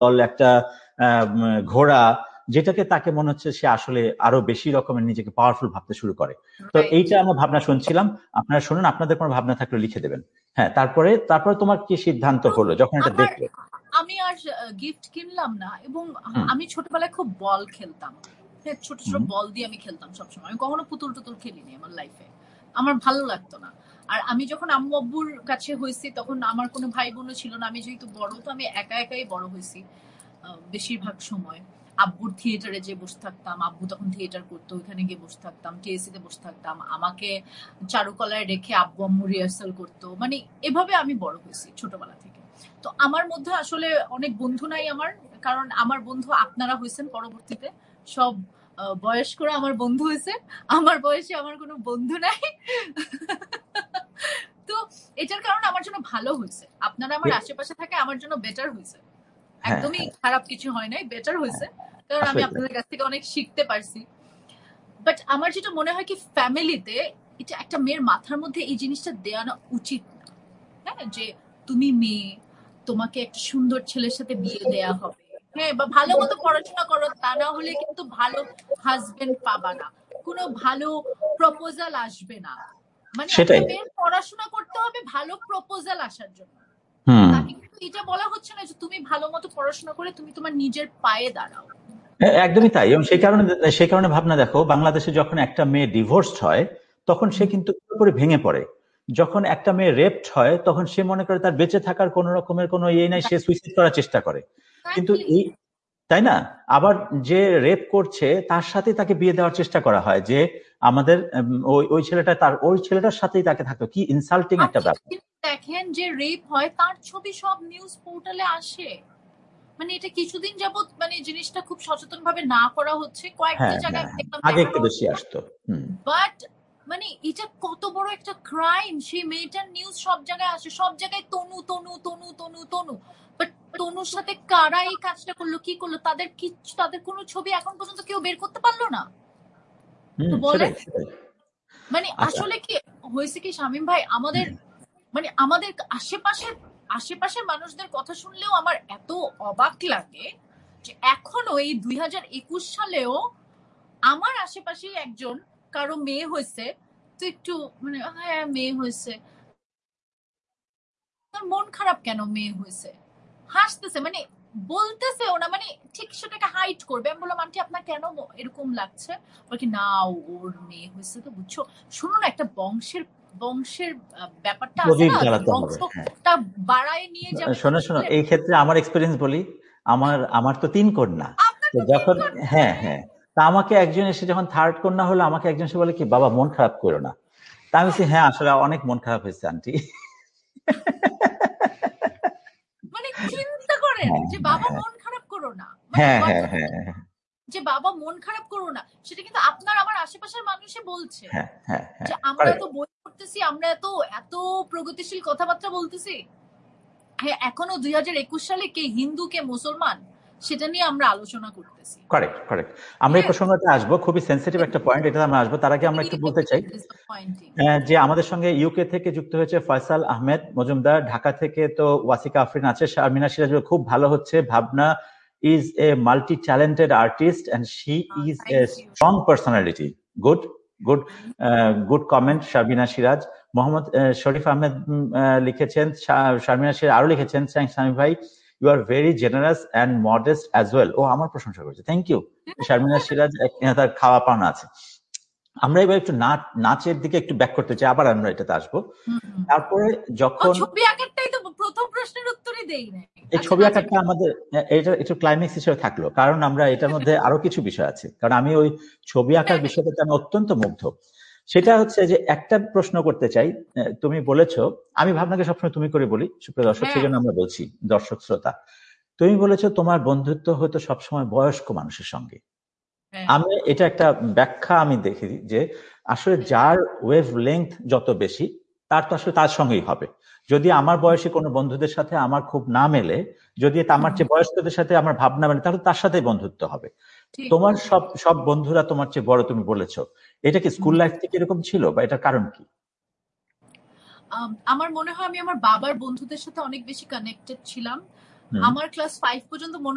একটা ঘোড়া, যেটাকে তাকে মনে হচ্ছে সে আসলে আরো বেশি রকমের নিজেকে পাওয়ারফুল ভাবতে শুরু করে। তো এইটা আমরা ভাবনা শুনছিলাম, আপনারা শুনুন, আপনাদের কোনো ভাবনা থাকলে লিখে দেবেন। হ্যাঁ, তারপরে তোমার কি সিদ্ধান্ত হলো যখন এটা দেখলে? আমি আর গিফট কিনলাম না, এবং আমি ছোটবেলায় খুব বল খেলতাম, ছোট ছোট বল দিয়ে আমি খেলতাম সবসময়। আমি কখনো পুতুল টুতুল খেলিনি আমার লাইফে, আমার ভালো লাগতো না। আর আমি যখন আম্মু আব্বুর কাছে হয়েছি তখন আমার কোনো ভাই বোনও ছিল না, আমি যেহেতু বড়, তো আমি একা একাই বড় হয়েছি বেশিরভাগ সময়। আব্বুর থিয়েটারে যে বসে থাকতাম, আব্বু তখন থিয়েটার করতো, ওইখানে গিয়ে বসে থাকতাম, টিএসসি তে বসে থাকতাম, আমাকে চারুকলায় রেখে আব্বু আম্মু রিহার্সাল করতো। মানে এভাবে আমি বড় হয়েছি ছোটবেলা থেকে। তো আমার মধ্যে আসলে অনেক বন্ধু নাই আমার, কারণ আমার বন্ধু আপনারা হয়েছেন পরবর্তীতে, সব বয়স্করা আমার বন্ধু হয়েছে, আমার বয়সে আমার কোনো বন্ধু নাই। তো এটার কারণে আমার জন্য ভালো হয়েছে, আপনারা আমার আশেপাশে থাকে, আমার জন্য বেটার হয়েছে, একদমই খারাপ কিছু হয় নাই, বেটার হয়েছে, কারণ আমি আপনাদের কাছ থেকে অনেক শিখতে পারছি। বাট আমার যেটা মনে হয় কি, ফ্যামিলিতে এটা একটা মেয়ের মাথার মধ্যে এই জিনিসটা দেওয়া উচিত না, হ্যাঁ, যে তুমি মেয়ে, তোমাকে একটা সুন্দর ছেলের সাথে বিয়ে দেয়া হবে, হ্যাঁ, বা ভালো মতো পড়াশোনা করো, তা না হলে কিন্তু ভালো হাজবেন্ড পাবা না, কোনো ভালো প্রপোজাল আসবে না। মানে একটা মেয়ের পড়াশোনা করতে হবে ভালো প্রপোজাল আসার জন্য। তাকে কিন্তু এটা বলা হচ্ছে না যে তুমি ভালো মতো পড়াশোনা করে তুমি তোমার নিজের পায়ে দাঁড়াও। একদমই তাই। এবং সেই কারণে ভাবনা দেখো, বাংলাদেশে যখন একটা মেয়ে ডিভোর্সড হয় তখন সে কিন্তু পুরোপুরি ভেঙে পড়ে। যখন একটা মেয়ে রেপড হয় তখন সে মনে করে তার বেঁচে থাকার কোন রকমের কোনো ইয়ে নাই, সে সুইসাইড করার চেষ্টা করে। কিন্তু তাই না, আবার যে রেপ করছে তার সাথে তাকে বিয়ে দেওয়ার চেষ্টা করা হয়, যে আমাদের ওই ছেলেটা ওই ছেলেটার সাথেই তাকে থাকতো। কি ইনসাল্টিং একটা ব্যাপার। দেখেন, যে রেপ হয় তার ছবি সব নিউজ পোর্টালে আসে। মানে এটা কিছুদিন যাবত মানে জিনিসটা খুব সচেতন ভাবে না করা হচ্ছে, কয়েকটা জায়গায় আগে একটু বেশি আসতো। বাট মানে এটা কত বড় একটা ক্রাইম, সেই মেয়েটার নিউজ সব জায়গায় আসে, সব জায়গায় তনু তনু তনু তনু তনু। বাট তনুর সাথে কারা এই কাজটা করলো, কি করলো, তাদের কোনো ছবি এখন পর্যন্ত কেউ বের করতে পারলো না। তো বলে মানে আসলে কি হয়েছে কি শামীম ভাই, আমাদের আশেপাশের মানুষদের কথা শুনলেও আমার এত অবাক লাগে যে এখনো এই 2021 সালেও আমার আশেপাশে একজন কারো মেয়ে হয়েছে, তো একটু মানে হ্যাঁ মেয়ে হয়েছে, মন খারাপ কেন, মেয়ে হয়েছে, হাসতেছে, মানে বলতেছে ওনা, মানে ঠিক সেটাকে হাইট করবে। আমি বললাম আন্টি আপনার কেন এরকম লাগছে, বলছি না ওর মেয়ে হয়েছে তো বুঝছো। শুনো না, একটা বংশের ব্যাপারটা আছে না, বংশটা বাড়ায় নিয়ে যাবে। শোনো, এই ক্ষেত্রে আমার এক্সপেরিয়েন্স বলি। আমার তো 3 কন্যা, যখন তা আমাকে একজন এসে যখন 3rd কন্যা হলো, আমাকে একজন এসে বলে কি, বাবা মন খারাপ করো না। তা আমি বলছি হ্যাঁ আসলে অনেক মন খারাপ হয়েছে আন্টি। মানে চিন্তা করেন যে বাবা মন খারাপ করো না, যে বাবা মন খারাপ করো না, সেটা কিন্তু আপনার আমার আশেপাশের মানুষে বলছে যে আমরা এত বই পড়তেছি, আমরা এত প্রগতিশীল কথাবার্তা বলতেছি, হ্যাঁ এখনো 2021 সালে কে হিন্দু কে মুসলমান সেটা নিয়ে আমরা আলোচনা করতেছি। কারেক্ট। আমরা এই প্রসঙ্গতে আসবো, খুবই সেন্সিটিভ একটা পয়েন্ট, এটা আমরা আসবো। তার আগে আমরা একটু বলতে চাই যে আমাদের সঙ্গে ইউকে থেকে যুক্ত হয়েছে ফয়সাল আহমেদ মজুমদার, ঢাকা থেকে তো ওয়াসিকা আফরিন আছে, শারমিনা সিরাজ খুব ভালো হচ্ছে, ভাবনা is a multi-talented artist and she is a strong personality. Good comment, Sharmina Siraj. Mohammad শরীফ আহমেদ লিখেছেন, শারমিনা সিরাজ আরো লিখেছেন, শামীম ভাই you are very generous and modest as well. ও আমার প্রশংসা করেছে, থ্যাংক ইউ। শারমিনা সিরাজ তার খাওয়া পাওনা আছে। আমরা এবার একটু নাচের দিকে একটু ব্যাক করতে চাই, আবার আমরা এটাতে আসবো। তারপরে যখন ছবি আঁকাটাই তো প্রথম প্রশ্নের উত্তরই দেই না, এই ছবি আঁকাটা আমাদের এটা একটু ক্লাইম্যাক্স হিসেবে থাকলো, কারণ আমরা এটার মধ্যে আরো কিছু বিষয় আছে, কারণ আমি ওই ছবি আঁকার বিষয়টাতে আমি অত্যন্ত মুগ্ধ। সেটা হচ্ছে যে একটা প্রশ্ন করতে চাই, তুমি বলেছো, আমি ভাবনাকে সবসময় তুমি করে বলি সুপ্রিয় দর্শক, সেই জন্য আমরা বলছি দর্শক শ্রোতা, তুমি বলেছো তোমার বন্ধুত্ব হয়তো সবসময় বয়স্ক মানুষের সঙ্গে। আমি এটা একটা ব্যাখ্যা আমি দেখি যে আসলে যার ওয়েভ লেংথ যত বেশি তার তো আসলে তার সঙ্গেই হবে। যদি আমার বয়সী কোনো বন্ধুদের সাথে আমার খুব না মেলে, যদি আমার চেয়ে বয়স্কদের সাথে আমার ভাবনা মেলে, তাহলে তার সাথেই বন্ধুত্ব হবে। তোমার সব বন্ধুরা তোমার চেয়ে বড়, তুমি বলেছো, এটা কি স্কুল লাইফ থেকে এরকম ছিল বা এটার কারণ কি? আমার মনে হয় আমি আমার বাবার বন্ধুদের সাথে অনেক বেশি কানেক্টেড ছিলাম। আমার ক্লাস 5 পর্যন্ত